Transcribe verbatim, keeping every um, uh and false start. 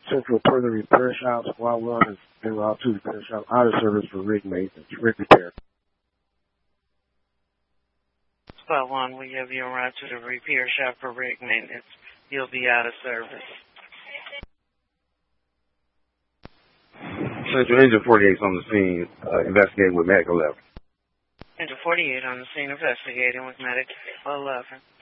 Central Toilet Repair Shop. Squad one is en route to repair shop. Out of service for rig maintenance, rig repair. Squad one, we have you en route to the repair shop for rig maintenance. You'll be out of service. Central Engine forty-eight is on the scene, uh, investigating with Medic eleven. Engine forty-eight on the scene investigating with Medic eleven.